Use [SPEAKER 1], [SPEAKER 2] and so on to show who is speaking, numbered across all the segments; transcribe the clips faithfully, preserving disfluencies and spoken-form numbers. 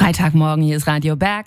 [SPEAKER 1] Freitagmorgen, hier ist Radio Berg.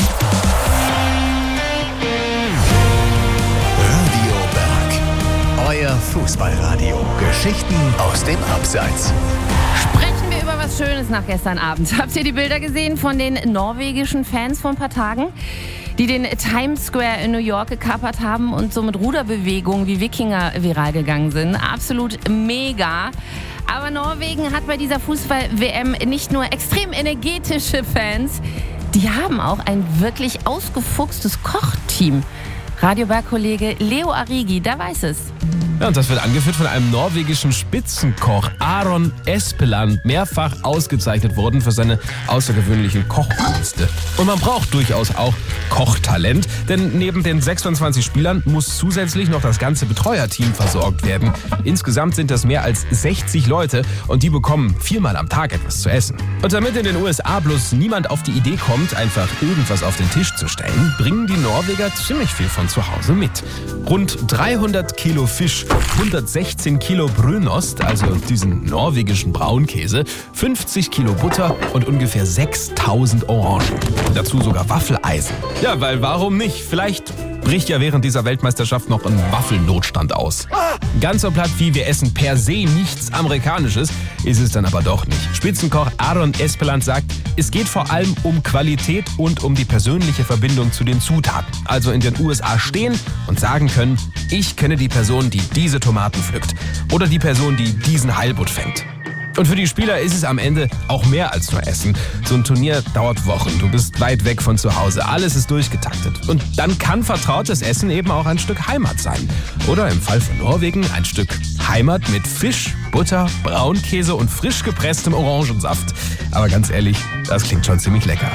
[SPEAKER 2] Radio Berg, euer Fußballradio. Geschichten aus dem Abseits.
[SPEAKER 1] Sprechen wir über was Schönes nach gestern Abend. Habt ihr die Bilder gesehen von den norwegischen Fans vor ein paar Tagen, die den Times Square in New York gekapert haben und so mit Ruderbewegungen wie Wikinger viral gegangen sind? Absolut mega. Aber Norwegen hat bei dieser Fußball-W M nicht nur extrem energetische Fans, die haben auch ein wirklich ausgefuchstes Kochteam. Radio Berg-Kollege Leo Arrigi, der weiß es.
[SPEAKER 3] Ja, und das wird angeführt von einem norwegischen Spitzenkoch, Aron Espeland, mehrfach ausgezeichnet worden für seine außergewöhnlichen Kochkünste. Und man braucht durchaus auch Kochtalent, denn neben den sechsundzwanzig Spielern muss zusätzlich noch das ganze Betreuerteam versorgt werden. Insgesamt sind das mehr als sechzig Leute und die bekommen viermal am Tag etwas zu essen. Und damit in den U S A bloß niemand auf die Idee kommt, einfach irgendwas auf den Tisch zu stellen, bringen die Norweger ziemlich viel von zu Hause mit. Rund dreihundert Kilo Fisch, hundertsechzehn Kilo Brünost, also diesen norwegischen Braunkäse, fünfzig Kilo Butter und ungefähr sechstausend Orangen. Und dazu sogar Waffeleisen. Ja, weil warum nicht? Vielleicht bricht ja während dieser Weltmeisterschaft noch ein Waffelnotstand aus. Ganz so platt wie wir essen per se nichts Amerikanisches, ist es dann aber doch nicht. Spitzenkoch Aron Espeland sagt, es geht vor allem um Qualität und um die persönliche Verbindung zu den Zutaten. Also in den U S A stehen und sagen können, ich kenne die Person, die diese Tomaten pflückt oder die Person, die diesen Heilbutt fängt. Und für die Spieler ist es am Ende auch mehr als nur Essen. So ein Turnier dauert Wochen. Du bist weit weg von zu Hause. Alles ist durchgetaktet. Und dann kann vertrautes Essen eben auch ein Stück Heimat sein. Oder im Fall von Norwegen ein Stück Heimat mit Fisch, Butter, Braunkäse und frisch gepresstem Orangensaft. Aber ganz ehrlich, das klingt schon ziemlich lecker.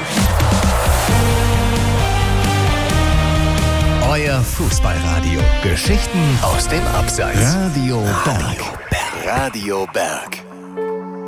[SPEAKER 2] Euer Fußballradio. Geschichten aus dem Abseits. Radio Berg. Radio Berg.